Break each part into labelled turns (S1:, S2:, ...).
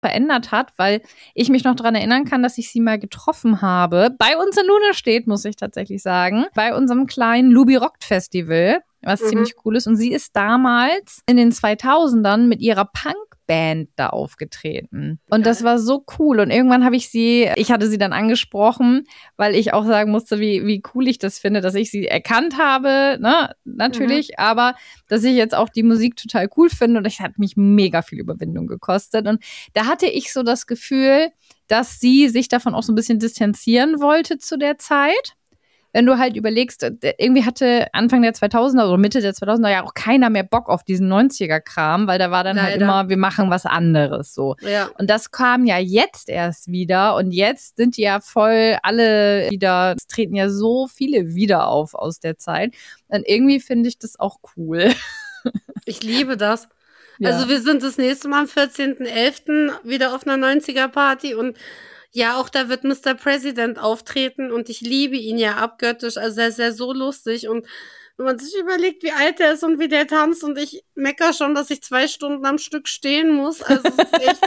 S1: verändert hat, weil ich mich noch daran erinnern kann, dass ich sie mal getroffen habe. Bei uns in Lunestedt, muss ich tatsächlich sagen. Bei unserem kleinen Lubi Rockt Festival, was ziemlich cool ist. Und sie ist damals in den 2000ern mit ihrer Punkband da aufgetreten. Und das war so cool. Und irgendwann ich hatte sie dann angesprochen, weil ich auch sagen musste, wie cool ich das finde, dass ich sie erkannt habe, ne, natürlich, aber dass ich jetzt auch die Musik total cool finde. Und das hat mich mega viel Überwindung gekostet. Und da hatte ich so das Gefühl, dass sie sich davon auch so ein bisschen distanzieren wollte zu der Zeit. Wenn du halt überlegst, irgendwie hatte Anfang der 2000er oder Mitte der 2000er ja auch keiner mehr Bock auf diesen 90er-Kram, weil da war dann halt immer, wir machen was anderes so. Ja. Und das kam ja jetzt erst wieder und jetzt sind die ja voll alle wieder, es treten ja so viele wieder auf aus der Zeit. Und irgendwie finde ich das auch cool.
S2: Ich liebe das. Ja. Also wir sind das nächste Mal am 14.11. wieder auf einer 90er-Party und ja, auch da wird Mr. President auftreten und ich liebe ihn ja abgöttisch. Also er ist ja so lustig und wenn man sich überlegt, wie alt er ist und wie der tanzt und ich mecker schon, dass ich 2 Stunden am Stück stehen muss. Also es ist echt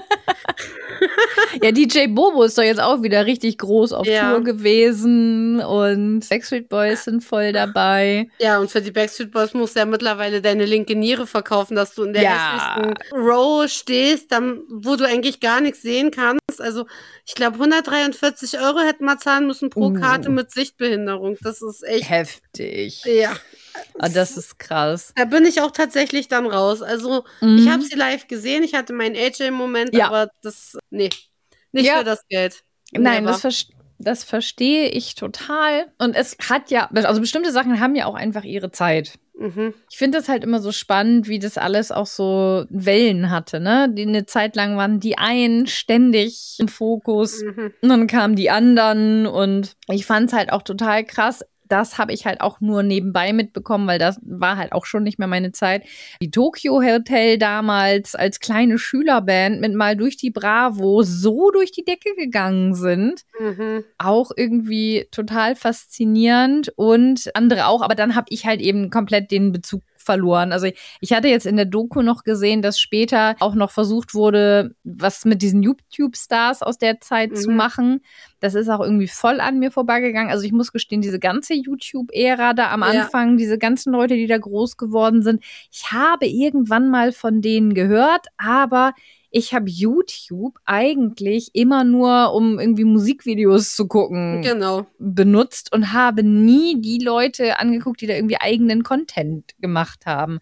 S1: ja, DJ Bobo ist doch jetzt auch wieder richtig groß auf Tour gewesen und Backstreet Boys sind voll dabei.
S2: Ja, und für die Backstreet Boys musst du ja mittlerweile deine linke Niere verkaufen, dass du in der hässlichsten Row stehst, wo du eigentlich gar nichts sehen kannst. Also ich glaube 143 € hätten wir zahlen müssen pro Karte mit Sichtbehinderung. Das ist echt
S1: heftig.
S2: Ja.
S1: Oh, das ist krass.
S2: Da bin ich auch tatsächlich dann raus. Also ich habe sie live gesehen, ich hatte meinen AJ-Moment, aber das, nicht für das Geld.
S1: Nein, das verstehe ich total. Und es hat ja, also bestimmte Sachen haben ja auch einfach ihre Zeit. Ich finde das halt immer so spannend, wie das alles auch so Wellen hatte, ne? Eine Zeit lang waren die einen ständig im Fokus und dann kamen die anderen und ich fand es halt auch total krass. Das habe ich halt auch nur nebenbei mitbekommen, weil das war halt auch schon nicht mehr meine Zeit. Die Tokyo Hotel damals als kleine Schülerband mit Mal durch die Bravo so durch die Decke gegangen sind. Auch irgendwie total faszinierend und andere auch. Aber dann habe ich halt eben komplett den Bezug verloren. Also ich hatte jetzt in der Doku noch gesehen, dass später auch noch versucht wurde, was mit diesen YouTube-Stars aus der Zeit zu machen. Das ist auch irgendwie voll an mir vorbeigegangen. Also ich muss gestehen, diese ganze YouTube-Ära da am Anfang, diese ganzen Leute, die da groß geworden sind, ich habe irgendwann mal von denen gehört, aber ich habe YouTube eigentlich immer nur, um irgendwie Musikvideos zu gucken, benutzt und habe nie die Leute angeguckt, die da irgendwie eigenen Content gemacht haben.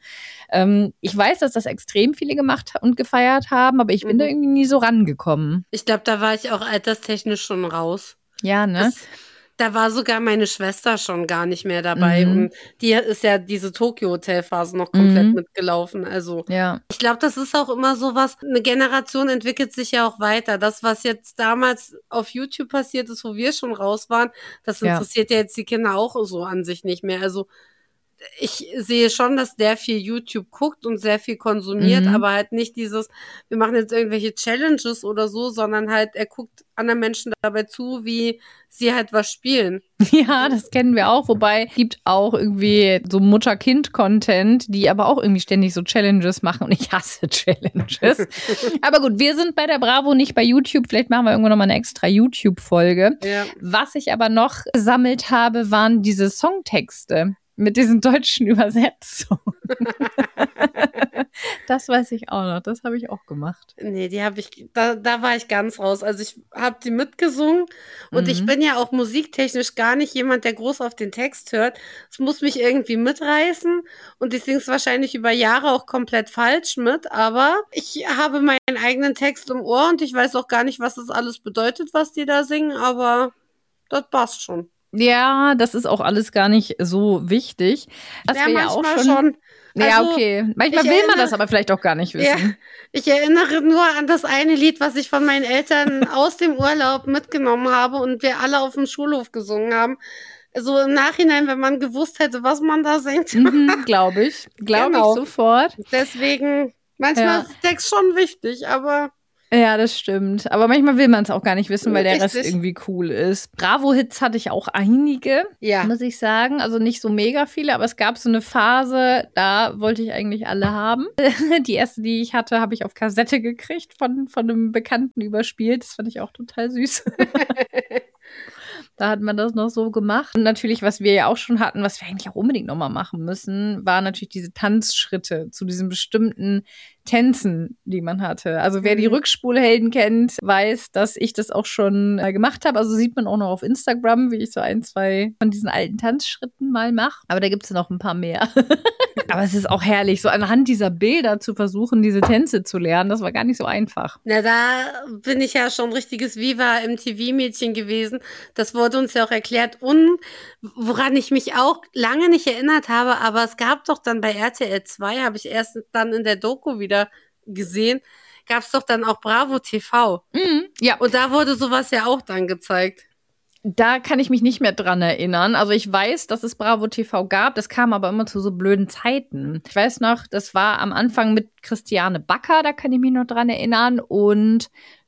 S1: Ich weiß, dass das extrem viele gemacht und gefeiert haben, aber ich bin da irgendwie nie so rangekommen.
S2: Ich glaube, da war ich auch alterstechnisch schon raus.
S1: Ja, ne?
S2: Da war sogar meine Schwester schon gar nicht mehr dabei und die ist ja diese Tokyo-Hotel-Phase noch komplett mitgelaufen. Also ich glaube, das ist auch immer so was, eine Generation entwickelt sich ja auch weiter. Das, was jetzt damals auf YouTube passiert ist, wo wir schon raus waren, das interessiert ja jetzt die Kinder auch so an sich nicht mehr. Also ich sehe schon, dass der viel YouTube guckt und sehr viel konsumiert, aber halt nicht dieses, wir machen jetzt irgendwelche Challenges oder so, sondern halt, er guckt anderen Menschen dabei zu, wie sie halt was spielen.
S1: Ja, das kennen wir auch, wobei gibt auch irgendwie so Mutter-Kind-Content, die aber auch irgendwie ständig so Challenges machen und ich hasse Challenges. Aber gut, wir sind bei der Bravo, nicht bei YouTube. Vielleicht machen wir irgendwann nochmal eine extra YouTube-Folge. Ja. Was ich aber noch gesammelt habe, waren diese Songtexte mit diesen deutschen Übersetzungen. Das weiß ich auch noch. Das habe ich auch gemacht.
S2: Nee, da war ich ganz raus. Also ich habe die mitgesungen und ich bin ja auch musiktechnisch gar nicht jemand, der groß auf den Text hört. Es muss mich irgendwie mitreißen und ich singe es wahrscheinlich über Jahre auch komplett falsch mit, aber ich habe meinen eigenen Text im Ohr und ich weiß auch gar nicht, was das alles bedeutet, was die da singen, aber das passt schon.
S1: Ja, das ist auch alles gar nicht so wichtig. Das
S2: ja,
S1: manchmal
S2: ja auch schon.
S1: Ja, also, okay. Manchmal will man das aber vielleicht auch gar nicht wissen.
S2: Ja, ich erinnere nur an das eine Lied, was ich von meinen Eltern aus dem Urlaub mitgenommen habe und wir alle auf dem Schulhof gesungen haben. So im Nachhinein, wenn man gewusst hätte, was man da singt.
S1: Glaube ich. Glaube ich sofort.
S2: Deswegen, manchmal ist der Text schon wichtig, aber
S1: Ja, das stimmt. Aber manchmal will man es auch gar nicht wissen, weil der Rest irgendwie cool ist. Bravo-Hits hatte ich auch einige, muss ich sagen. Also nicht so mega viele, aber es gab so eine Phase, da wollte ich eigentlich alle haben. Die erste, die ich hatte, habe ich auf Kassette gekriegt von einem Bekannten überspielt. Das fand ich auch total süß. Da hat man das noch so gemacht. Und natürlich, was wir ja auch schon hatten, was wir eigentlich auch unbedingt nochmal machen müssen, war natürlich diese Tanzschritte zu diesen bestimmten Tänzen, die man hatte. Also wer die Rückspulhelden kennt, weiß, dass ich das auch schon gemacht habe. Also sieht man auch noch auf Instagram, wie ich so 1, 2 von diesen alten Tanzschritten mal mache. Aber da gibt es noch ein paar mehr. Aber es ist auch herrlich, so anhand dieser Bilder zu versuchen, diese Tänze zu lernen. Das war gar nicht so einfach.
S2: Na, da bin ich ja schon ein richtiges Viva-MTV-Mädchen gewesen. Das wurde uns ja auch erklärt. Und woran ich mich auch lange nicht erinnert habe, aber es gab doch dann bei RTL 2, habe ich erst dann in der Doku wieder gesehen, gab es doch dann auch Bravo TV.
S1: Ja.
S2: Und da wurde sowas ja auch dann gezeigt.
S1: Da kann ich mich nicht mehr dran erinnern. Also ich weiß, dass es Bravo TV gab. Das kam aber immer zu so blöden Zeiten. Ich weiß noch, das war am Anfang mit Christiane Backer, da kann ich mich noch dran erinnern. Und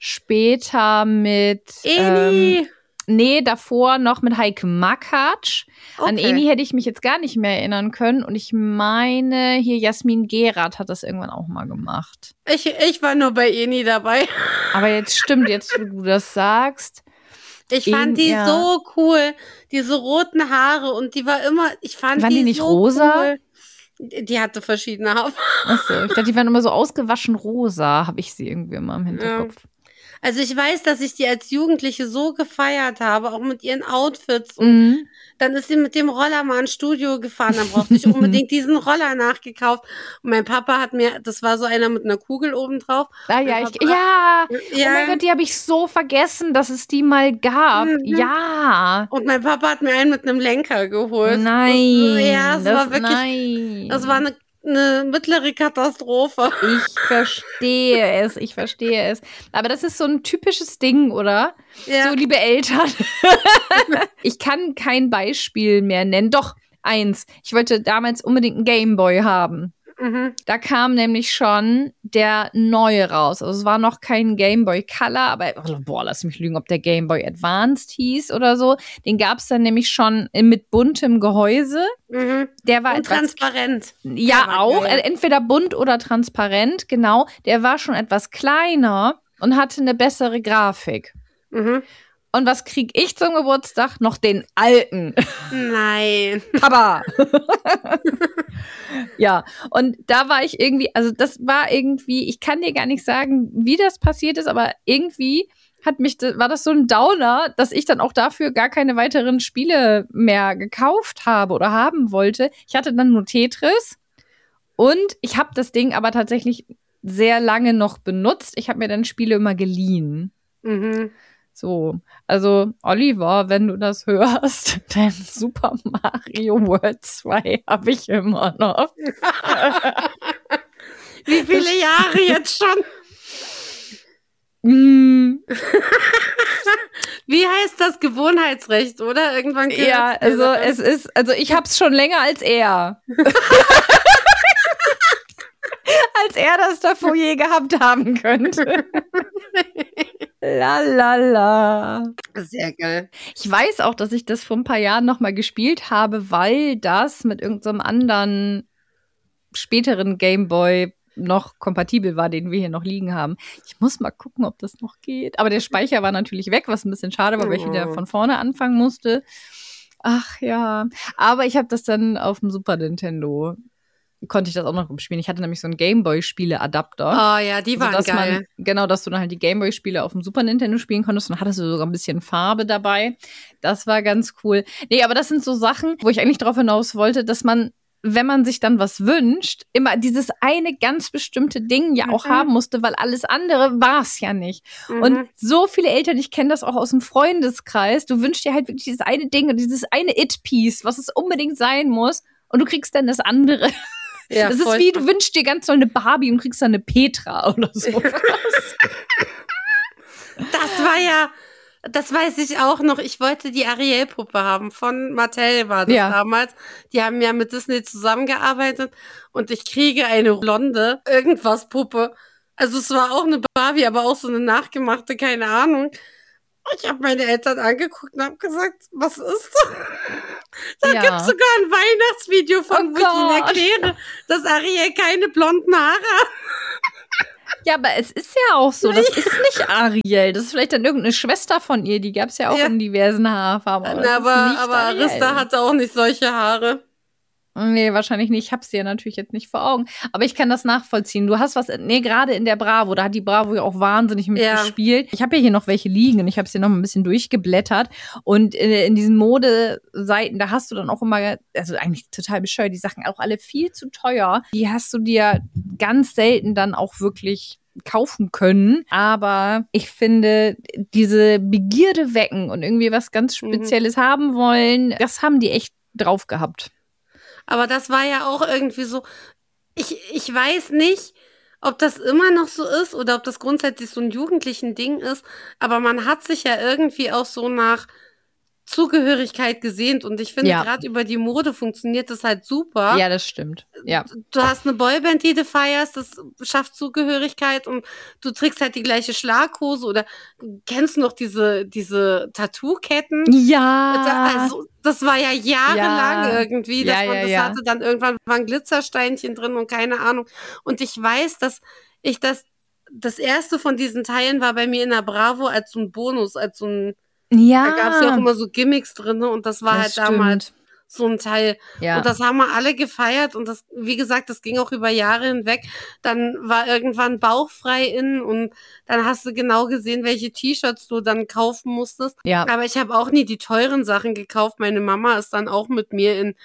S1: später mit
S2: Eni.
S1: Nee, davor noch mit Heike Makatsch. Okay. An Eni hätte ich mich jetzt gar nicht mehr erinnern können. Und ich meine, hier Jasmin Gerard hat das irgendwann auch mal gemacht.
S2: Ich war nur bei Eni dabei.
S1: Aber jetzt stimmt, jetzt wo du das sagst.
S2: Ich fand die so cool, diese roten Haare und die war immer, waren die
S1: nicht
S2: so
S1: rosa?
S2: Cool. Die hatte verschiedene Haare.
S1: Achso, ich dachte, die waren immer so ausgewaschen rosa, habe ich sie irgendwie immer im Hinterkopf.
S2: Ja. Also ich weiß, dass ich die als Jugendliche so gefeiert habe, auch mit ihren Outfits. Und dann ist sie mit dem Roller mal ins Studio gefahren. Dann brauchte ich unbedingt diesen Roller nachgekauft. Und mein Papa hat mir, das war so einer mit einer Kugel oben drauf.
S1: Ah, ja, oh mein Gott, die habe ich so vergessen, dass es die mal gab. Ja.
S2: Und mein Papa hat mir einen mit einem Lenker geholt.
S1: Nein.
S2: Das war wirklich, das war eine mittlere Katastrophe.
S1: Ich verstehe es. Aber das ist so ein typisches Ding, oder? Ja. So, liebe Eltern. Ich kann kein Beispiel mehr nennen. Doch, eins. Ich wollte damals unbedingt einen Gameboy haben. Da kam nämlich schon der neue raus. Also es war noch kein Gameboy Color, aber lass mich lügen, ob der Gameboy Advanced hieß oder so. Den gab es dann nämlich schon mit buntem Gehäuse. Der war
S2: und transparent.
S1: Ja, auch. Geil. Entweder bunt oder transparent, genau. Der war schon etwas kleiner und hatte eine bessere Grafik. Und was krieg ich zum Geburtstag? Noch den alten.
S2: Nein.
S1: Papa. Ja, und da war ich irgendwie, also das war irgendwie, ich kann dir gar nicht sagen, wie das passiert ist, aber irgendwie war das so ein Downer, dass ich dann auch dafür gar keine weiteren Spiele mehr gekauft habe oder haben wollte. Ich hatte dann nur Tetris und ich habe das Ding aber tatsächlich sehr lange noch benutzt. Ich habe mir dann Spiele immer geliehen. So, also Oliver, wenn du das hörst, dein Super Mario World 2 habe ich immer noch.
S2: Wie viele Jahre jetzt schon? Wie heißt das? Gewohnheitsrecht, oder? Irgendwann
S1: ja, also ich hab's schon länger als er. Als er das davor je gehabt haben könnte. Lalala.
S2: Sehr geil.
S1: Ich weiß auch, dass ich das vor ein paar Jahren noch mal gespielt habe, weil das mit irgendeinem anderen späteren Gameboy noch kompatibel war, den wir hier noch liegen haben. Ich muss mal gucken, ob das noch geht. Aber der Speicher war natürlich weg, was ein bisschen schade war, weil ich wieder von vorne anfangen musste. Ach ja. Aber ich habe das dann auf dem Super Nintendo konnte ich das auch noch spielen. Ich hatte nämlich so einen Gameboy-Spiele-Adapter.
S2: Oh ja, die waren geil.
S1: Dass du dann halt die Gameboy-Spiele auf dem Super Nintendo spielen konntest. Und dann hattest du sogar ein bisschen Farbe dabei. Das war ganz cool. Nee, aber das sind so Sachen, wo ich eigentlich drauf hinaus wollte, dass man, wenn man sich dann was wünscht, immer dieses eine ganz bestimmte Ding ja auch haben musste, weil alles andere war es ja nicht. Und so viele Eltern, ich kenne das auch aus dem Freundeskreis, du wünschst dir halt wirklich dieses eine Ding und dieses eine It-Piece, was es unbedingt sein muss. Und du kriegst dann das andere. Ja, das ist wie, du wünschst dir ganz doll eine Barbie und kriegst dann eine Petra oder so.
S2: Das weiß ich auch noch. Ich wollte die Ariel-Puppe haben. Von Mattel war das damals. Die haben ja mit Disney zusammengearbeitet. Und ich kriege eine blonde Irgendwas-Puppe. Also es war auch eine Barbie, aber auch so eine nachgemachte, keine Ahnung. Ich habe meine Eltern angeguckt und habe gesagt, was ist das? Da gibt es sogar ein Weihnachtsvideo von, wo ich ihnen erkläre, dass Ariel keine blonden Haare hat.
S1: Ja, aber es ist ja auch so, das ist nicht Ariel, das ist vielleicht dann irgendeine Schwester von ihr, die gab es ja auch in diversen Haarfarben.
S2: Aber Arista hatte auch nicht solche Haare.
S1: Nee, wahrscheinlich nicht. Ich habe sie ja natürlich jetzt nicht vor Augen. Aber ich kann das nachvollziehen. Du hast gerade in der Bravo, da hat die Bravo ja auch wahnsinnig mitgespielt. Ich habe ja hier noch welche liegen und ich habe sie noch ein bisschen durchgeblättert. Und in diesen Modeseiten, da hast du dann auch immer, also eigentlich total bescheuert, die Sachen auch alle viel zu teuer. Die hast du dir ganz selten dann auch wirklich kaufen können. Aber ich finde, diese Begierde wecken und irgendwie was ganz Spezielles haben wollen, das haben die echt drauf gehabt.
S2: Aber das war ja auch irgendwie so, ich weiß nicht, ob das immer noch so ist oder ob das grundsätzlich so ein jugendlichen Ding ist, aber man hat sich ja irgendwie auch so nach Zugehörigkeit gesehnt und ich finde, gerade über die Mode funktioniert das halt super.
S1: Ja, das stimmt. Ja.
S2: Du hast eine Boyband, die du feierst, das schafft Zugehörigkeit und du trägst halt die gleiche Schlaghose oder kennst du noch diese Tattoo-Ketten?
S1: Ja.
S2: Das war ja jahrelang irgendwie, dass man das hatte, dann irgendwann waren Glitzersteinchen drin und keine Ahnung. Und ich weiß, dass ich das erste von diesen Teilen war bei mir in der Bravo als so ein Bonus, als so ein Da gab es ja auch immer so Gimmicks drin und das war halt damals so ein Teil. Ja. Und das haben wir alle gefeiert und das, wie gesagt, das ging auch über Jahre hinweg. Dann war irgendwann bauchfrei in und dann hast du genau gesehen, welche T-Shirts du dann kaufen musstest. Ja. Aber ich habe auch nie die teuren Sachen gekauft. Meine Mama ist dann auch mit mir in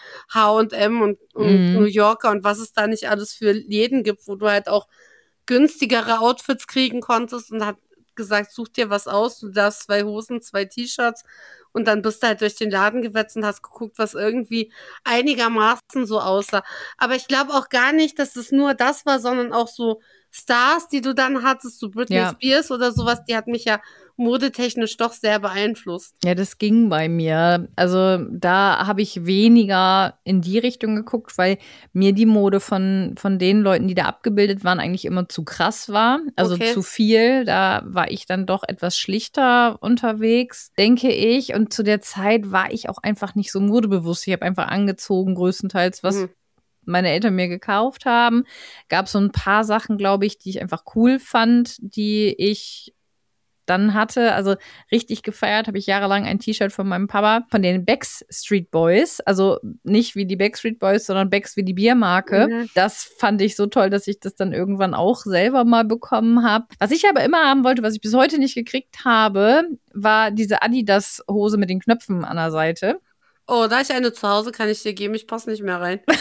S2: H&M und New Yorker und was es da nicht alles für Läden gibt, wo du halt auch günstigere Outfits kriegen konntest und hat gesagt, such dir was aus, du darfst 2 Hosen, 2 T-Shirts und dann bist du halt durch den Laden gewetzt und hast geguckt, was irgendwie einigermaßen so aussah. Aber ich glaube auch gar nicht, dass es nur das war, sondern auch so Stars, die du dann hattest, so Britney Spears oder sowas, die hat mich ja modetechnisch doch sehr beeinflusst.
S1: Ja, das ging bei mir. Also da habe ich weniger in die Richtung geguckt, weil mir die Mode von den Leuten, die da abgebildet waren, eigentlich immer zu krass war. Also zu viel. Da war ich dann doch etwas schlichter unterwegs, denke ich. Und zu der Zeit war ich auch einfach nicht so modebewusst. Ich habe einfach angezogen, größtenteils, was meine Eltern mir gekauft haben. Gab so ein paar Sachen, glaube ich, die ich einfach cool fand, die ich dann hatte. Also richtig gefeiert habe ich jahrelang ein T-Shirt von meinem Papa, von den Backstreet Boys. Also nicht wie die Backstreet Boys, sondern Becks wie die Biermarke. Das fand ich so toll, dass ich das dann irgendwann auch selber mal bekommen habe. Was ich aber immer haben wollte, was ich bis heute nicht gekriegt habe, war diese Adidas-Hose mit den Knöpfen an der Seite.
S2: Oh, da ich eine zu Hause, kann ich dir geben. Ich passe nicht mehr rein.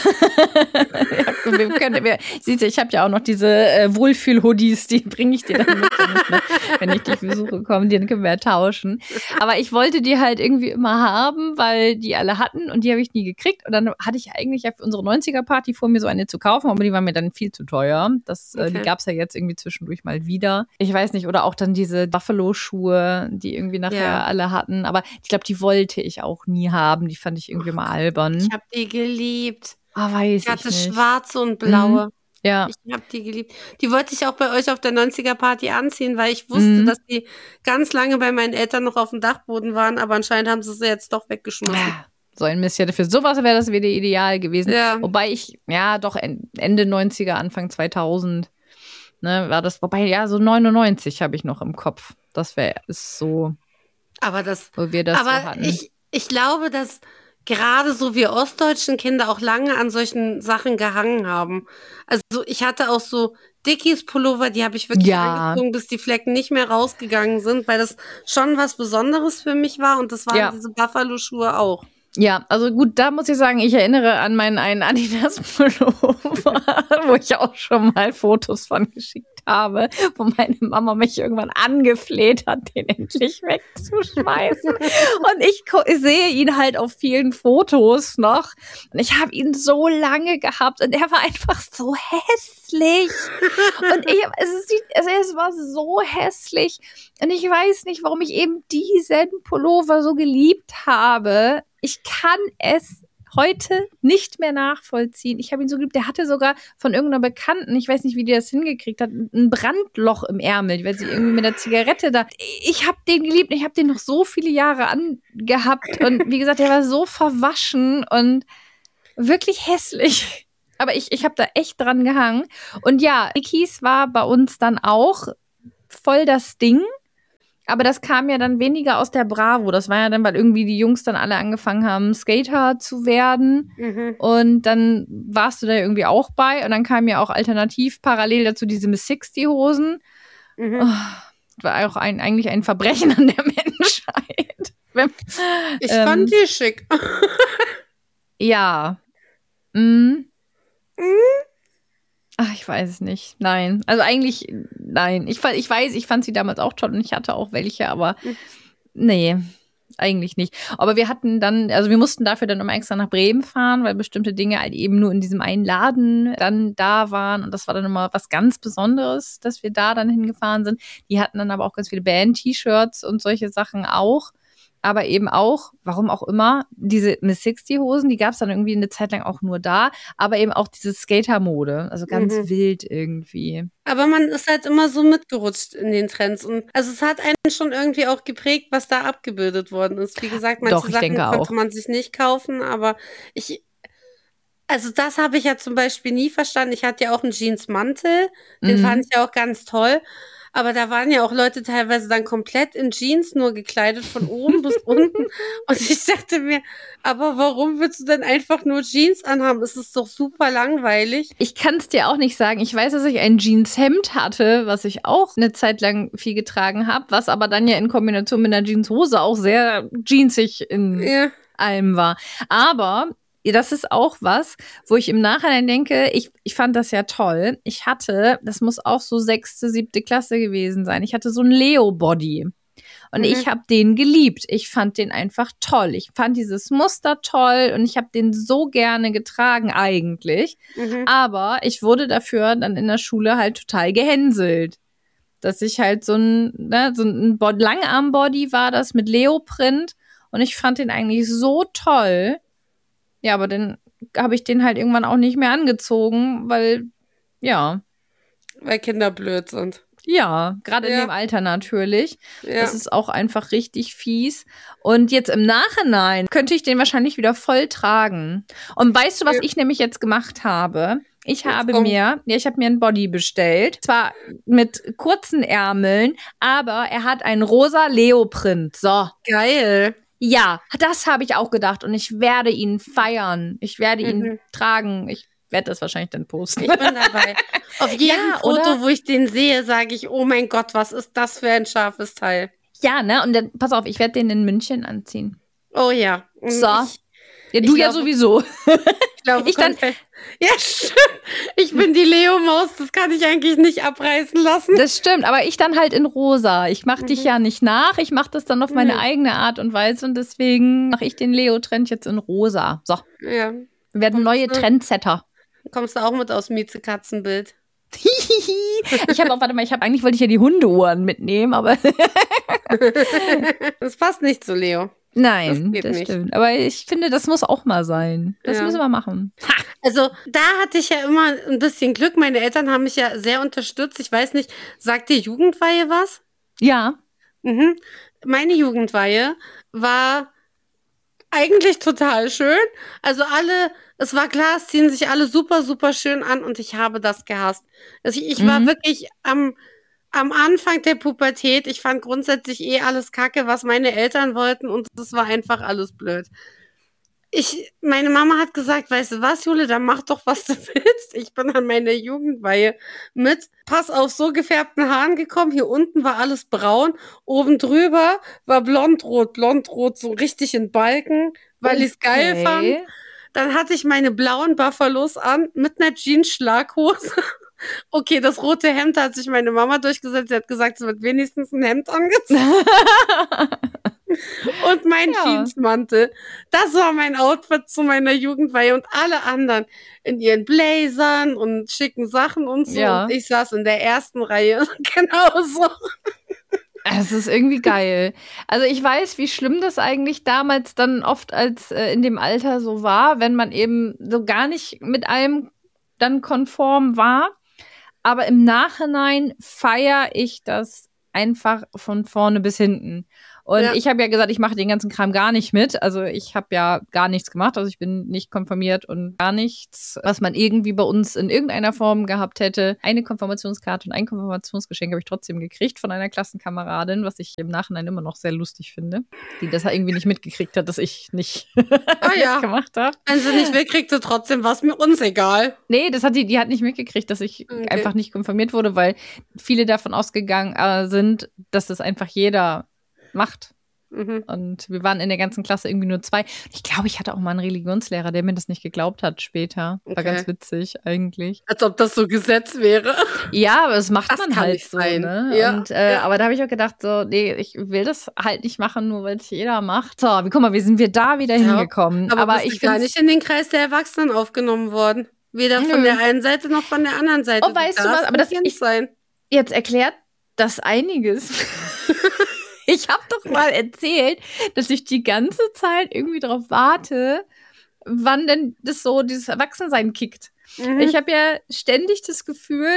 S1: Siehst du, ich habe ja auch noch diese Wohlfühl-Hoodies, die bringe ich dir dann mit, wenn ich dich besuche komme. Die können wir ja tauschen. Aber ich wollte die halt irgendwie immer haben, weil die alle hatten und die habe ich nie gekriegt. Und dann hatte ich eigentlich ja für unsere 90er-Party vor, mir so eine zu kaufen, aber die war mir dann viel zu teuer. Die gab es ja jetzt irgendwie zwischendurch mal wieder. Ich weiß nicht, oder auch dann diese Buffalo-Schuhe, die irgendwie nachher alle hatten. Aber ich glaube, die wollte ich auch nie haben. Die fand ich irgendwie mal albern.
S2: Ich habe die geliebt.
S1: Weiß
S2: ich hatte schwarze und blaue.
S1: Ja.
S2: Ich habe die geliebt. Die wollte ich auch bei euch auf der 90er-Party anziehen, weil ich wusste, dass die ganz lange bei meinen Eltern noch auf dem Dachboden waren, aber anscheinend haben sie jetzt doch weggeschmissen.
S1: So ein Mist. Ja, für sowas wäre das wieder ideal gewesen. Ja. Wobei ich, doch Ende 90er, Anfang 2000, war das, so 99 habe ich noch im Kopf. Das ist so, wo wir das so hatten.
S2: Ich glaube, dass gerade so wir ostdeutschen Kinder auch lange an solchen Sachen gehangen haben. Also ich hatte auch so Dickies-Pullover, die habe ich wirklich angezogen, bis die Flecken nicht mehr rausgegangen sind, weil das schon was Besonderes für mich war und das waren diese Buffalo-Schuhe auch.
S1: Ja, also gut, da muss ich sagen, ich erinnere an meinen einen Adidas-Pullover, wo ich auch schon mal Fotos von geschickt habe, wo meine Mama mich irgendwann angefleht hat, den endlich wegzuschmeißen. Und ich sehe ihn halt auf vielen Fotos noch. Und ich habe ihn so lange gehabt und er war einfach so hässlich. Und es war so hässlich. Und ich weiß nicht, warum ich eben diesen Pullover so geliebt habe. Ich kann es heute nicht mehr nachvollziehen. Ich habe ihn so geliebt. Der hatte sogar von irgendeiner Bekannten, ich weiß nicht, wie die das hingekriegt hat, ein Brandloch im Ärmel, weil sie irgendwie mit der Zigarette da. Ich habe den geliebt. Ich habe den noch so viele Jahre angehabt. Und wie gesagt, der war so verwaschen und wirklich hässlich. Aber ich habe da echt dran gehangen. Und ja, Dickies war bei uns dann auch voll das Ding. Aber das kam ja dann weniger aus der Bravo. Das war ja dann, weil irgendwie die Jungs dann alle angefangen haben, Skater zu werden. Mhm. Und dann warst du da irgendwie auch bei. Und dann kam ja auch alternativ parallel dazu diese Miss 60-Hosen. Mhm. Oh, war auch eigentlich ein Verbrechen an der Menschheit.
S2: Ich fand die schick.
S1: Ja. Ach, ich weiß es nicht. Nein. Also eigentlich, nein. Ich weiß, ich fand sie damals auch toll und ich hatte auch welche, aber nee, eigentlich nicht. Aber wir hatten dann, also wir mussten dafür dann immer extra nach Bremen fahren, weil bestimmte Dinge halt eben nur in diesem einen Laden dann da waren und das war dann immer was ganz Besonderes, dass wir da dann hingefahren sind. Die hatten dann aber auch ganz viele Band-T-Shirts und solche Sachen auch. Aber eben auch, warum auch immer, diese Miss 60-Hosen, die gab es dann irgendwie eine Zeit lang auch nur da, aber eben auch diese Skater-Mode, also ganz wild irgendwie.
S2: Aber man ist halt immer so mitgerutscht in den Trends und also es hat einen schon irgendwie auch geprägt, was da abgebildet worden ist. Wie gesagt, manche Sachen konnte man sich nicht kaufen, aber also das habe ich ja zum Beispiel nie verstanden. Ich hatte ja auch einen Jeans-Mantel, den fand ich ja auch ganz toll. Aber da waren ja auch Leute teilweise dann komplett in Jeans nur gekleidet, von oben bis unten. Und ich dachte mir, aber warum willst du denn einfach nur Jeans anhaben? Es ist doch super langweilig.
S1: Ich kann es dir auch nicht sagen. Ich weiß, dass ich ein Jeanshemd hatte, was ich auch eine Zeit lang viel getragen habe, was aber dann ja in Kombination mit einer Jeanshose auch sehr jeansig in allem war. Aber das ist auch was, wo ich im Nachhinein denke, ich fand das ja toll. Ich hatte, das muss auch so 6., 7. Klasse gewesen sein, ich hatte so einen Leo-Body. Und ich habe den geliebt. Ich fand den einfach toll. Ich fand dieses Muster toll und ich habe den so gerne getragen eigentlich. Aber ich wurde dafür dann in der Schule halt total gehänselt. Dass ich halt so ein Langarm-Body war das mit Leoprint und ich fand den eigentlich so toll. Ja, aber dann habe ich den halt irgendwann auch nicht mehr angezogen, weil
S2: Kinder blöd sind.
S1: Ja, gerade in dem Alter natürlich. Ja. Das ist auch einfach richtig fies. Und jetzt im Nachhinein könnte ich den wahrscheinlich wieder voll tragen. Und weißt du, was ich nämlich jetzt gemacht habe? Ich habe mir ein Body bestellt. Zwar mit kurzen Ärmeln, aber er hat einen rosa Leoprint. So.
S2: Geil.
S1: Ja, das habe ich auch gedacht und ich werde ihn feiern. Ich werde ihn tragen. Ich werde das wahrscheinlich dann posten.
S2: Ich bin dabei. Auf jedem Foto, wo ich den sehe, sage ich, oh mein Gott, was ist das für ein scharfes Teil?
S1: Ja, ne? Und dann, pass auf, ich werde den in München anziehen.
S2: Oh ja.
S1: So. Ja, sowieso.
S2: Ich glaube, ja, stimmt. Ich bin die Leo-Maus, das kann ich eigentlich nicht abreißen lassen.
S1: Das stimmt, aber ich dann halt in rosa. Ich mache dich ja nicht nach, ich mache das dann auf meine eigene Art und Weise und deswegen mache ich den Leo-Trend jetzt in rosa. So.
S2: Ja.
S1: Wir werden neue Trendsetter.
S2: Kommst du auch mit aus Mieze-Katzenbild?
S1: Eigentlich wollte ich ja die Hundeohren mitnehmen, aber
S2: das passt nicht zu Leo.
S1: Nein, das stimmt. Aber ich finde, das muss auch mal sein. Das müssen wir machen.
S2: Ha! Also da hatte ich ja immer ein bisschen Glück. Meine Eltern haben mich ja sehr unterstützt. Ich weiß nicht, sagt dir Jugendweihe was?
S1: Ja.
S2: Meine Jugendweihe war eigentlich total schön. Also es war klar, es ziehen sich alle super, super schön an und ich habe das gehasst. Also ich war wirklich am Anfang der Pubertät, ich fand grundsätzlich alles kacke, was meine Eltern wollten und es war einfach alles blöd. Meine Mama hat gesagt, weißt du was, Jule, dann mach doch, was du willst. Ich bin an meine Jugendweihe mit Pass auf so gefärbten Haaren gekommen. Hier unten war alles braun. Oben drüber war blondrot, so richtig in Balken, weil ich es geil fand. Dann hatte ich meine blauen Buffalos an mit einer Jeans-Schlaghose. Okay, das rote Hemd hat sich meine Mama durchgesetzt. Sie hat gesagt, sie wird wenigstens ein Hemd angezogen. Und mein Jeansmantel. Das war mein Outfit zu meiner Jugendweihe und alle anderen in ihren Blazern und schicken Sachen und so. Ja. Und ich saß in der ersten Reihe. Genauso.
S1: Es ist irgendwie geil. Also ich weiß, wie schlimm das eigentlich damals dann oft als in dem Alter so war, wenn man eben so gar nicht mit allem dann konform war. Aber im Nachhinein feiere ich das einfach von vorne bis hinten. Und ich habe ja gesagt, ich mache den ganzen Kram gar nicht mit. Also ich habe ja gar nichts gemacht. Also ich bin nicht konfirmiert und gar nichts, was man irgendwie bei uns in irgendeiner Form gehabt hätte. Eine Konfirmationskarte und ein Konfirmationsgeschenk habe ich trotzdem gekriegt von einer Klassenkameradin, was ich im Nachhinein immer noch sehr lustig finde. Die das irgendwie nicht mitgekriegt hat, dass ich nicht gemacht habe.
S2: Wenn sie nicht mitkriegt, sie trotzdem was mir uns egal.
S1: Nee, die hat nicht mitgekriegt, dass ich einfach nicht konfirmiert wurde, weil viele davon ausgegangen sind, dass das einfach jeder macht. Und wir waren in der ganzen Klasse irgendwie nur 2. Ich glaube, ich hatte auch mal einen Religionslehrer, der mir das nicht geglaubt hat später. War ganz witzig eigentlich.
S2: Als ob das so Gesetz wäre.
S1: Ja, aber das macht man halt so, ne? Ja. Und, aber da habe ich auch gedacht, so, nee, ich will das halt nicht machen, nur weil es jeder macht. So, guck mal, wie sind wir da wieder hingekommen?
S2: Aber ich bin gar nicht in den Kreis der Erwachsenen aufgenommen worden. Weder von der einen Seite noch von der anderen Seite.
S1: Oh, weißt du was? Aber das jetzt erklärt das einiges. Ich habe doch mal erzählt, dass ich die ganze Zeit irgendwie darauf warte, wann denn das so dieses Erwachsensein kickt. Ich habe ja ständig das Gefühl,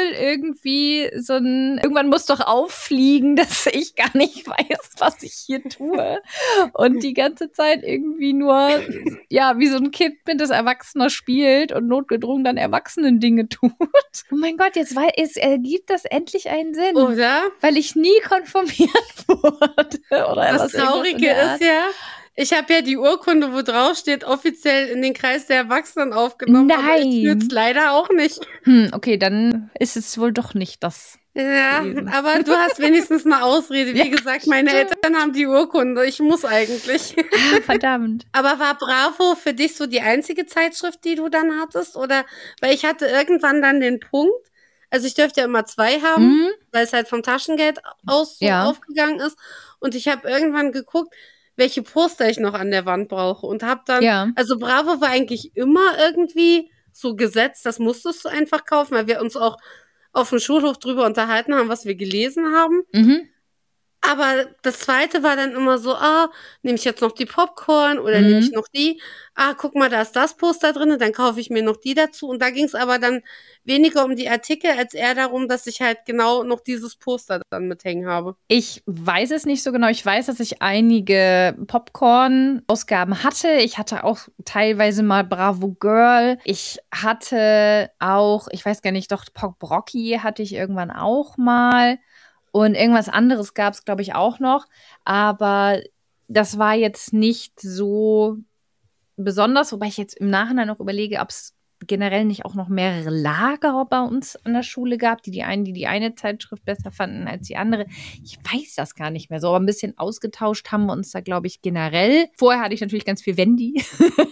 S1: irgendwann muss doch auffliegen, dass ich gar nicht weiß, was ich hier tue. Und die ganze Zeit irgendwie nur, wie so ein Kind mit das Erwachsener spielt und notgedrungen dann Erwachsenen-Dinge tut. Oh mein Gott, jetzt ergibt das endlich einen Sinn.
S2: Oder?
S1: Weil ich nie konfirmiert wurde. Oder
S2: das Traurige ist ja, ich habe ja die Urkunde, wo drauf steht, offiziell in den Kreis der Erwachsenen aufgenommen.
S1: Nein.
S2: Aber ich fühle es leider auch nicht.
S1: Okay, dann ist es wohl doch nicht das.
S2: Ja, aber du hast wenigstens eine Ausrede. Wie gesagt, meine Eltern haben die Urkunde. Ich muss eigentlich.
S1: Verdammt.
S2: Aber war Bravo für dich so die einzige Zeitschrift, die du dann hattest? Oder, weil ich hatte irgendwann dann den Punkt, also ich dürfte ja immer 2 haben, weil es halt vom Taschengeld aus so aufgegangen ist. Und ich habe irgendwann geguckt, welche Poster ich noch an der Wand brauche und habe dann, also Bravo war eigentlich immer irgendwie so gesetzt, das musstest du einfach kaufen, weil wir uns auch auf dem Schulhof drüber unterhalten haben, was wir gelesen haben. Aber das zweite war dann immer so, nehme ich jetzt noch die Popcorn oder nehme ich noch die? Guck mal, da ist das Poster drin, dann kaufe ich mir noch die dazu. Und da ging es aber dann weniger um die Artikel, als eher darum, dass ich halt genau noch dieses Poster dann mithängen habe.
S1: Ich weiß es nicht so genau. Ich weiß, dass ich einige Popcorn-Ausgaben hatte. Ich hatte auch teilweise mal Bravo Girl. Ich hatte auch, ich weiß gar nicht, doch Pop Brocky hatte ich irgendwann auch mal. Und irgendwas anderes gab es, glaube ich, auch noch. Aber das war jetzt nicht so besonders, wobei ich jetzt im Nachhinein noch überlege, ob es generell nicht auch noch mehrere Lager bei uns an der Schule gab, die eine Zeitschrift besser fanden als die andere. Ich weiß das gar nicht mehr so, aber ein bisschen ausgetauscht haben wir uns da, glaube ich, generell. Vorher hatte ich natürlich ganz viel Wendy.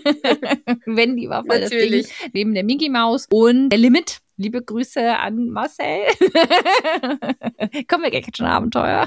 S1: Wendy war voll das Ding, neben der Mickey Maus und der Limit. Liebe Grüße an Marcel. Kommen wir gleich schon Abenteuer.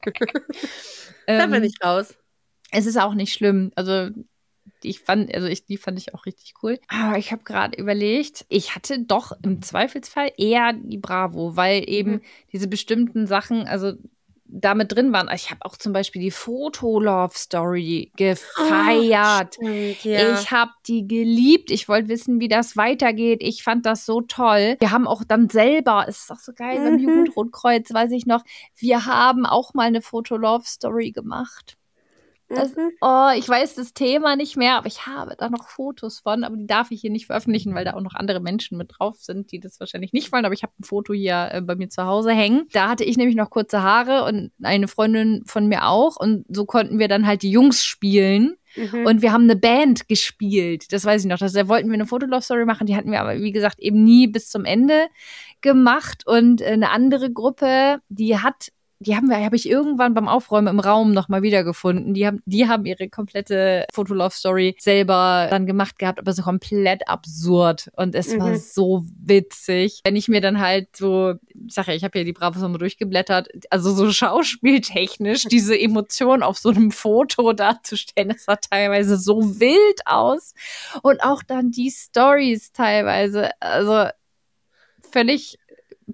S2: Da bin ich raus.
S1: Es ist auch nicht schlimm. Also die fand ich auch richtig cool. Aber ich habe gerade überlegt, ich hatte doch im Zweifelsfall eher die Bravo, weil eben diese bestimmten Sachen, also damit drin waren. Ich habe auch zum Beispiel die Foto-Love-Story gefeiert.
S2: Stimmt, ja.
S1: Ich habe die geliebt. Ich wollte wissen, wie das weitergeht. Ich fand das so toll. Wir haben auch dann selber, es ist auch so geil, beim Jugendrotkreuz, weiß ich noch, wir haben auch mal eine Foto-Love-Story gemacht. Ich weiß das Thema nicht mehr, aber ich habe da noch Fotos von, aber die darf ich hier nicht veröffentlichen, weil da auch noch andere Menschen mit drauf sind, die das wahrscheinlich nicht wollen, aber ich habe ein Foto hier bei mir zu Hause hängen. Da hatte ich nämlich noch kurze Haare und eine Freundin von mir auch und so konnten wir dann halt die Jungs spielen. Und wir haben eine Band gespielt, das weiß ich noch. Da wollten wir eine Fotolove-Story machen, die hatten wir aber, wie gesagt, eben nie bis zum Ende gemacht. Und eine andere Gruppe, habe ich irgendwann beim Aufräumen im Raum nochmal wiedergefunden. Die haben ihre komplette Fotolove-Story selber dann gemacht gehabt, aber so komplett absurd. Und es war so witzig. Wenn ich mir dann halt so, ich sag ja, ich habe ja die Bravos nochmal durchgeblättert, also so schauspieltechnisch diese Emotion auf so einem Foto darzustellen, das sah teilweise so wild aus. Und auch dann die Stories teilweise, also völlig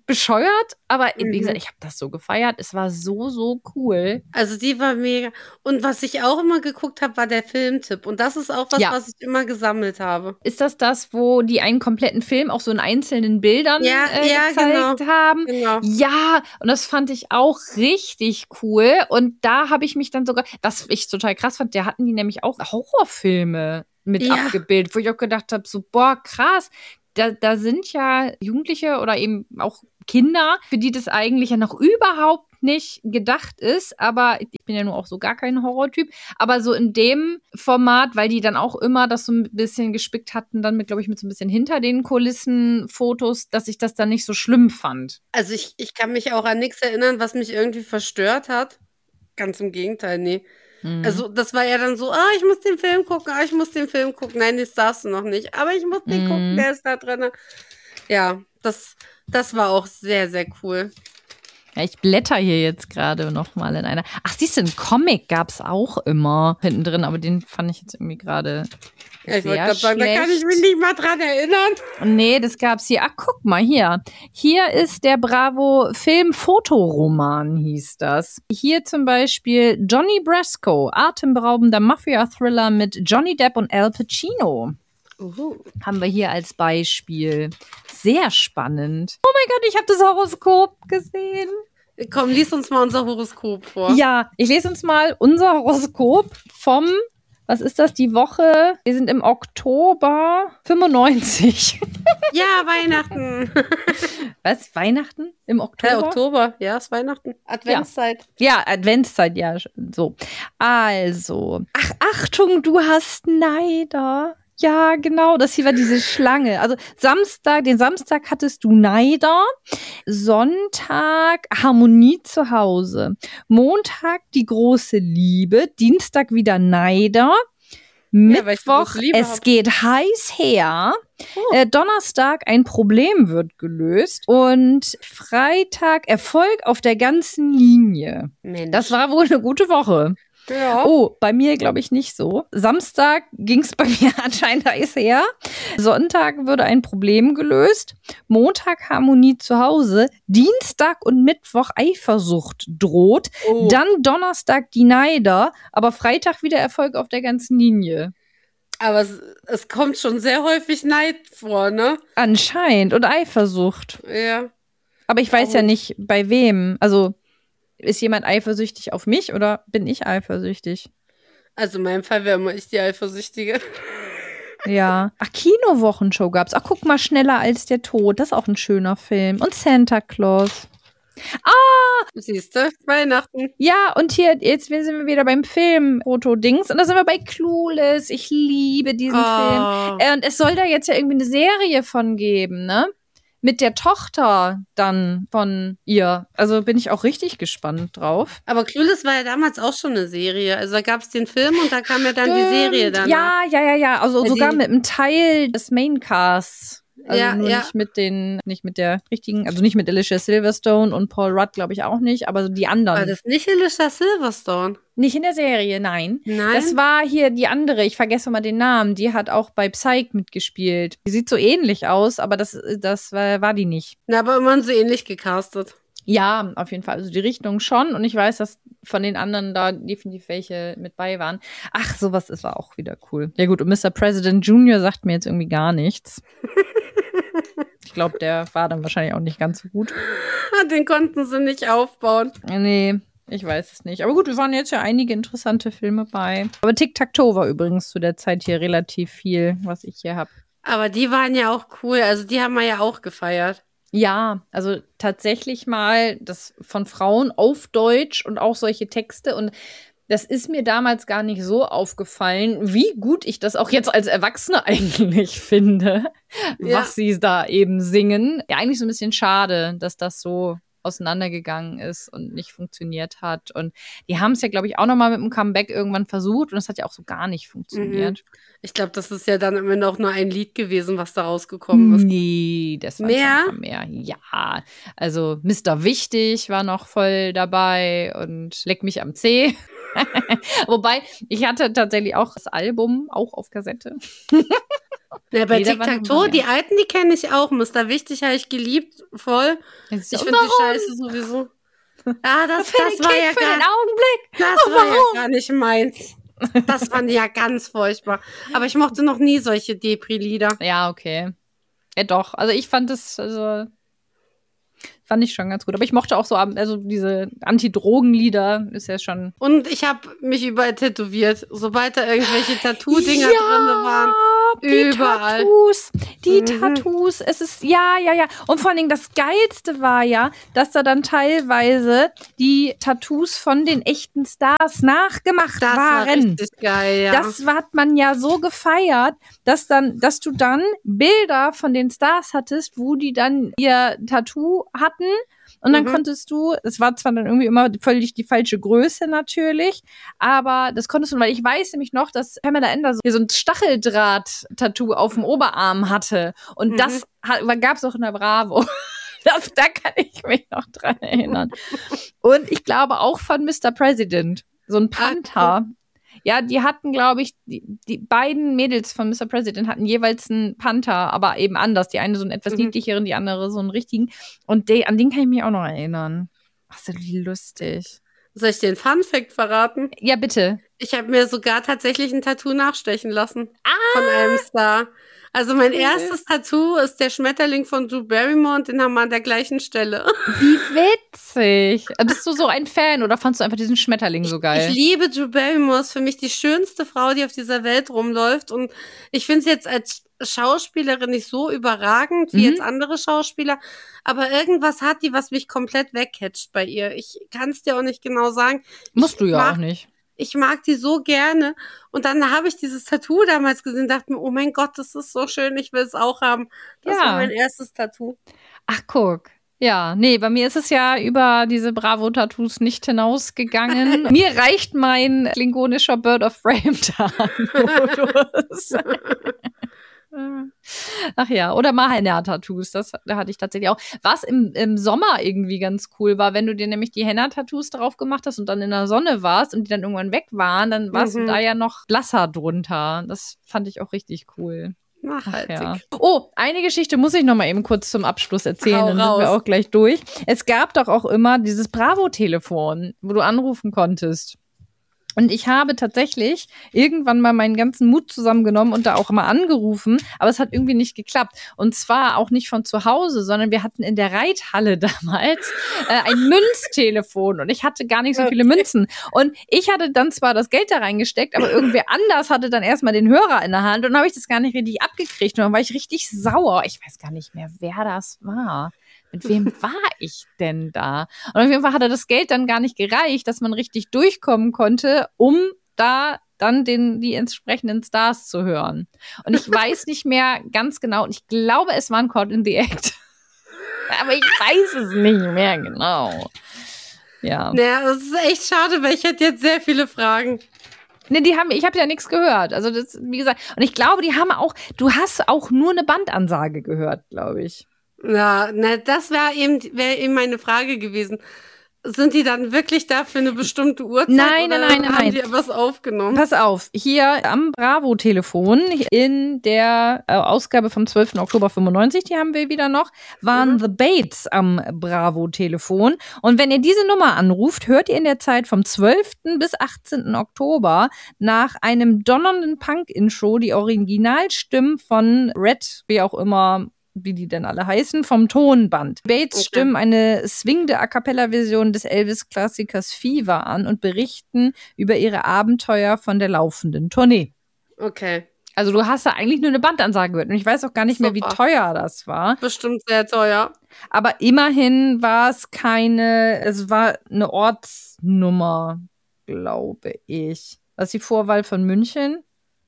S1: bescheuert, aber wie gesagt, ich habe das so gefeiert. Es war so, so cool.
S2: Also die war mega. Und was ich auch immer geguckt habe, war der Filmtipp. Und das ist auch was ich immer gesammelt habe.
S1: Ist das, wo die einen kompletten Film auch so in einzelnen Bildern gezeigt haben?
S2: Genau.
S1: Ja, und das fand ich auch richtig cool. Und da habe ich mich dann sogar, was ich total krass fand, da hatten die nämlich auch Horrorfilme mit abgebildet, wo ich auch gedacht habe, so, boah, krass. Da sind ja Jugendliche oder eben auch Kinder, für die das eigentlich ja noch überhaupt nicht gedacht ist, aber ich bin ja nur auch so gar kein Horrortyp, aber so in dem Format, weil die dann auch immer das so ein bisschen gespickt hatten, dann mit, glaube ich, mit so ein bisschen hinter den Kulissen Fotos, dass ich das dann nicht so schlimm fand.
S2: Also ich kann mich auch an nichts erinnern, was mich irgendwie verstört hat. Ganz im Gegenteil, nee. Also das war ja dann so, ich muss den Film gucken, ich muss den Film gucken. Nein, das darfst du noch nicht. Aber ich muss den gucken, der ist da drin. Ja, das war auch sehr, sehr cool.
S1: Ja, ich blätter hier jetzt gerade noch mal in einer. Ach, siehst du, einen Comic gab es auch immer hinten drin, aber den fand ich jetzt irgendwie gerade
S2: ja, ich wollte gerade sagen, da kann ich mich nicht mal dran erinnern.
S1: Nee, das gab's hier. Ach, guck mal, hier. Hier ist der Bravo Film-Fotoroman, hieß das. Hier zum Beispiel Johnny Brasco, atemberaubender Mafia-Thriller mit Johnny Depp und Al Pacino. Haben wir hier als Beispiel. Sehr spannend. Oh mein Gott, ich habe das Horoskop gesehen.
S2: Komm, lies uns mal unser Horoskop vor.
S1: Ja, ich lese uns mal unser Horoskop vom, was ist das, die Woche? Wir sind im Oktober 95.
S2: Ja, Weihnachten.
S1: Was, Weihnachten im Oktober?
S2: Ja, Oktober, ja, ist Weihnachten. Adventszeit.
S1: Ja, Adventszeit, ja, so. Also, ach, Achtung, du hast Neider. Ja, genau, das hier war diese Schlange. Also den Samstag hattest du Neider, Sonntag Harmonie zu Hause, Montag die große Liebe, Dienstag wieder Neider, Mittwoch es geht heiß her, Donnerstag ein Problem wird gelöst und Freitag Erfolg auf der ganzen Linie.
S2: Mensch.
S1: Das war wohl eine gute Woche.
S2: Ja.
S1: Oh, bei mir glaube ich nicht so. Samstag ging es bei mir anscheinend heiß her. Sonntag würde ein Problem gelöst. Montag Harmonie zu Hause. Dienstag und Mittwoch Eifersucht droht.
S2: Oh.
S1: Dann Donnerstag die Neider. Aber Freitag wieder Erfolg auf der ganzen Linie.
S2: Aber es kommt schon sehr häufig Neid vor, ne?
S1: Anscheinend. Und Eifersucht.
S2: Ja.
S1: Aber ich weiß ja nicht, bei wem. Also ist jemand eifersüchtig auf mich oder bin ich eifersüchtig?
S2: Also in meinem Fall wäre immer ich die Eifersüchtige.
S1: Ja. Ach, Kinowochenshow gab's. Ach, guck mal, Schneller als der Tod. Das ist auch ein schöner Film. Und Santa Claus.
S2: Siehst du, Weihnachten.
S1: Ja, und hier, jetzt sind wir wieder beim Film-Foto-Dings. Und da sind wir bei Clueless. Ich liebe diesen Film. Und es soll da jetzt ja irgendwie eine Serie von geben, ne? Mit der Tochter dann von ihr. Also bin ich auch richtig gespannt drauf.
S2: Aber Clueless war ja damals auch schon eine Serie. Also da gab es den Film und da kam ja dann die Serie danach.
S1: Ja. Also sogar mit einem Teil des Maincasts. Also nicht mit der richtigen, also nicht mit Alicia Silverstone und Paul Rudd, glaube ich auch nicht, aber die anderen.
S2: War das nicht Alicia Silverstone?
S1: Nicht in der Serie, nein. Das war hier die andere, ich vergesse mal den Namen, die hat auch bei Psych mitgespielt. Die sieht so ähnlich aus, aber das war die nicht.
S2: Na, aber immer so ähnlich gecastet.
S1: Ja, auf jeden Fall. Also die Richtung schon. Und ich weiß, dass von den anderen da definitiv welche mit bei waren. Ach, sowas ist auch wieder cool. Ja gut, und Mr. President Junior sagt mir jetzt irgendwie gar nichts. Ich glaube, der war dann wahrscheinlich auch nicht ganz so gut.
S2: Den konnten sie nicht aufbauen.
S1: Nee, ich weiß es nicht. Aber gut, wir waren jetzt ja einige interessante Filme bei. Aber Tic-Tac-Toe war übrigens zu der Zeit hier relativ viel, was ich hier habe.
S2: Aber die waren ja auch cool. Also die haben wir ja auch gefeiert.
S1: Ja, also tatsächlich mal das von Frauen auf Deutsch und auch solche Texte. Und das ist mir damals gar nicht so aufgefallen, wie gut ich das auch jetzt als Erwachsene eigentlich finde, was sie da eben singen. Ja, eigentlich so ein bisschen schade, dass das so auseinandergegangen ist und nicht funktioniert hat. Und die haben es ja, glaube ich, auch noch mal mit einem Comeback irgendwann versucht und es hat ja auch so gar nicht funktioniert.
S2: Ich glaube, das ist ja dann am Ende auch nur ein Lied gewesen, was da rausgekommen ist.
S1: Nee, das war mehr. Ja, also Mr. Wichtig war noch voll dabei und Leck mich am Zeh. Wobei, ich hatte tatsächlich auch das Album, auch auf Kassette.
S2: Ja, bei Tic-Tac-Toe, die alten, die kenne ich auch. Mr. Wichtig habe ich geliebt, voll. Ich finde die Scheiße sowieso. Ah, das war ja gar nicht meins. Das fand ich ja ganz furchtbar. Aber ich mochte noch nie solche Depri-Lieder.
S1: Ja, okay. Ja, doch. Also ich fand das, fand ich schon ganz gut. Aber ich mochte auch so, also diese Anti-Drogen-Lieder ist ja schon.
S2: Und ich habe mich überall tätowiert. Sobald da irgendwelche Tattoo-Dinger drin waren. Überall.
S1: Die Tattoos. Es ist, ja. Und vor allen Dingen das Geilste war ja, dass da dann teilweise die Tattoos von den echten Stars nachgemacht waren. Das war
S2: richtig geil, ja.
S1: Das hat man ja so gefeiert, dass du dann Bilder von den Stars hattest, wo die dann ihr Tattoo hatten. Und dann konntest du, es war zwar dann irgendwie immer völlig die falsche Größe natürlich, aber das konntest du, weil ich weiß nämlich noch, dass Pamela Anderson hier so ein Stacheldraht-Tattoo auf dem Oberarm hatte. Und das gab es auch in der Bravo. Da kann ich mich noch dran erinnern. Und ich glaube auch von Mr. President, so ein Panther. Ja, die hatten, glaube ich, die beiden Mädels von Mr. President hatten jeweils einen Panther, aber eben anders. Die eine so einen etwas niedlicheren, die andere so einen richtigen. Und an den kann ich mich auch noch erinnern. Ach, so lustig.
S2: Soll ich dir einen Fun-Fact verraten?
S1: Ja, bitte.
S2: Ich habe mir sogar tatsächlich ein Tattoo nachstechen lassen. Von einem Star. Also mein erstes Tattoo ist der Schmetterling von Drew Barrymore und den haben wir an der gleichen Stelle.
S1: Wie witzig. Bist du so ein Fan oder fandst du einfach diesen Schmetterling so geil?
S2: Ich liebe Drew Barrymore, ist für mich die schönste Frau, die auf dieser Welt rumläuft. Und ich finde es jetzt als Schauspielerin nicht so überragend wie jetzt andere Schauspieler. Aber irgendwas hat die, was mich komplett wegcatcht bei ihr. Ich kann es dir auch nicht genau sagen.
S1: Musst du ja auch nicht.
S2: Ich mag die so gerne. Und dann habe ich dieses Tattoo damals gesehen und dachte mir, oh mein Gott, das ist so schön, ich will es auch haben. Das war mein erstes Tattoo.
S1: Ach, guck. Ja, nee, bei mir ist es ja über diese Bravo-Tattoos nicht hinausgegangen. Mir reicht mein klingonischer Bird of Frame-Modus. Ach ja, oder mal Henna-Tattoos, da hatte ich tatsächlich auch. Was im Sommer irgendwie ganz cool war, wenn du dir nämlich die Henna-Tattoos drauf gemacht hast und dann in der Sonne warst und die dann irgendwann weg waren, dann warst du da ja noch blasser drunter. Das fand ich auch richtig cool.
S2: Nachhaltig.
S1: Ja. Oh, eine Geschichte muss ich noch mal eben kurz zum Abschluss erzählen, dann sind wir auch gleich durch. Es gab doch auch immer dieses Bravo-Telefon, wo du anrufen konntest. Und ich habe tatsächlich irgendwann mal meinen ganzen Mut zusammengenommen und da auch immer angerufen, aber es hat irgendwie nicht geklappt. Und zwar auch nicht von zu Hause, sondern wir hatten in der Reithalle damals ein Münztelefon und ich hatte gar nicht so viele Münzen. Und ich hatte dann zwar das Geld da reingesteckt, aber irgendwer anders hatte dann erstmal den Hörer in der Hand und dann habe ich das gar nicht richtig abgekriegt. Und dann war ich richtig sauer. Ich weiß gar nicht mehr, wer das war. Mit wem war ich denn da? Und auf jeden Fall hatte das Geld dann gar nicht gereicht, dass man richtig durchkommen konnte, um da dann die entsprechenden Stars zu hören. Und ich weiß nicht mehr ganz genau, und ich glaube, es war ein Caught in the Act. Aber ich weiß es nicht mehr genau. Ja.
S2: Naja, das ist echt schade, weil ich hätte jetzt sehr viele Fragen.
S1: Ne, ich habe ja nichts gehört. Also das, wie gesagt, und ich glaube, du hast auch nur eine Bandansage gehört, glaube ich.
S2: Ja, das wäre eben meine Frage gewesen. Sind die dann wirklich da für eine bestimmte Uhrzeit?
S1: Nein.
S2: Haben die was aufgenommen?
S1: Pass auf, hier am Bravo-Telefon in der Ausgabe vom 12. Oktober 95, die haben wir wieder noch, waren The Bates am Bravo-Telefon. Und wenn ihr diese Nummer anruft, hört ihr in der Zeit vom 12. bis 18. Oktober nach einem donnernden Punk-Intro die Originalstimmen von Red, wie auch immer, wie die denn alle heißen, vom Tonband. Bates stimmen eine swingende A-Cappella-Version des Elvis-Klassikers Fever an und berichten über ihre Abenteuer von der laufenden Tournee.
S2: Okay.
S1: Also du hast da eigentlich nur eine Bandansage gehört und ich weiß auch gar nicht mehr, wie teuer das war.
S2: Bestimmt sehr teuer.
S1: Aber immerhin war es war eine Ortsnummer, glaube ich. Was ist die Vorwahl von München?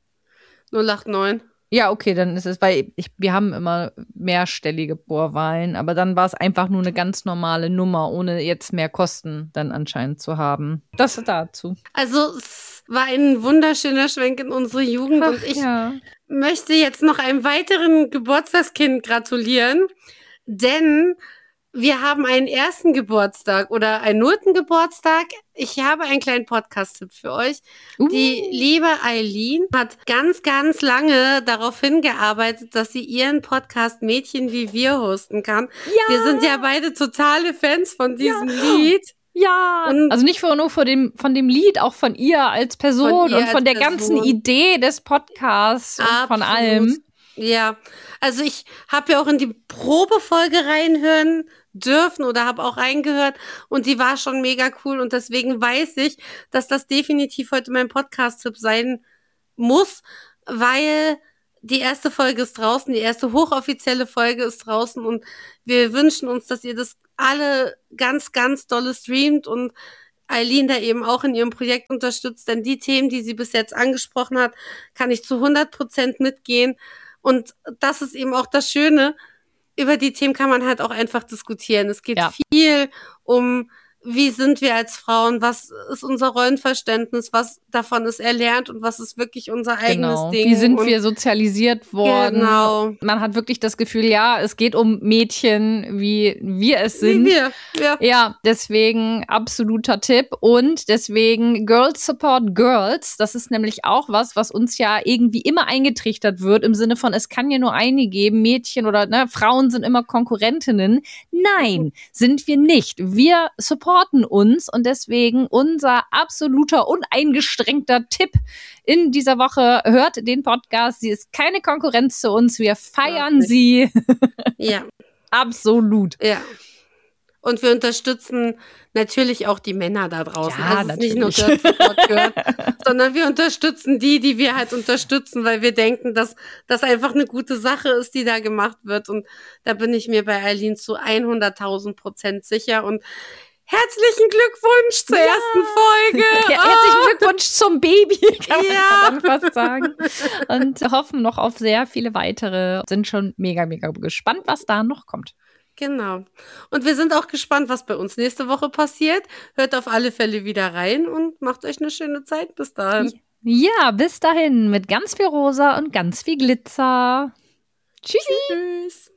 S2: 089.
S1: Ja, okay, dann ist es, weil wir haben immer mehrstellige Vorwahlen, aber dann war es einfach nur eine ganz normale Nummer, ohne jetzt mehr Kosten dann anscheinend zu haben. Das dazu.
S2: Also es war ein wunderschöner Schwenk in unsere Jugend und ich möchte jetzt noch einem weiteren Geburtstagskind gratulieren, denn wir haben einen 1. Geburtstag oder einen 0. Geburtstag. Ich habe einen kleinen Podcast-Tipp für euch. Die liebe Eileen hat ganz, ganz lange darauf hingearbeitet, dass sie ihren Podcast Mädchen wie wir hosten kann. Ja. Wir sind ja beide totale Fans von diesem Lied.
S1: Ja, und also nicht nur von dem Lied, auch von ihr als Person und von der ganzen Idee des Podcasts und von allem.
S2: Ja, also ich habe ja auch in die Probefolge reinhören dürfen oder habe auch reingehört und die war schon mega cool und deswegen weiß ich, dass das definitiv heute mein Podcast-Tipp sein muss, weil die erste Folge ist draußen, die erste hochoffizielle Folge ist draußen und wir wünschen uns, dass ihr das alle ganz, ganz dolle streamt und Eileen da eben auch in ihrem Projekt unterstützt, denn die Themen, die sie bis jetzt angesprochen hat, kann ich zu 100% mitgehen. Und das ist eben auch das Schöne, über die Themen kann man halt auch einfach diskutieren. Es geht viel um, wie sind wir als Frauen, was ist unser Rollenverständnis, was davon ist erlernt und was ist wirklich unser eigenes Ding.
S1: Wie sind wir sozialisiert worden? Genau. Man hat wirklich das Gefühl, ja, es geht um Mädchen, wie wir es sind.
S2: Wie wir,
S1: ja, deswegen absoluter Tipp. Und deswegen Girls Support Girls. Das ist nämlich auch was uns ja irgendwie immer eingetrichtert wird, im Sinne von, es kann ja nur eine geben, Mädchen oder Frauen sind immer Konkurrentinnen. Nein, sind wir nicht. Wir supporten uns und deswegen unser absoluter, uneingeschränkter Tipp in dieser Woche. Hört den Podcast. Sie ist keine Konkurrenz zu uns. Wir feiern sie.
S2: Ja.
S1: Absolut.
S2: Ja. Und wir unterstützen natürlich auch die Männer da draußen.
S1: Ja,
S2: also nicht nur Girls Support Girls, sondern wir unterstützen die wir halt unterstützen, weil wir denken, dass das einfach eine gute Sache ist, die da gemacht wird. Und da bin ich mir bei Eileen zu 100.000% sicher. Und herzlichen Glückwunsch zur ersten Folge.
S1: Ja, herzlichen Glückwunsch zum Baby, kann man dann fast sagen. Und hoffen noch auf sehr viele weitere. Sind schon mega, mega gespannt, was da noch kommt.
S2: Genau. Und wir sind auch gespannt, was bei uns nächste Woche passiert. Hört auf alle Fälle wieder rein und macht euch eine schöne Zeit. Bis dahin.
S1: Ja, bis dahin mit ganz viel Rosa und ganz viel Glitzer. Tschüss.
S2: Tschüss.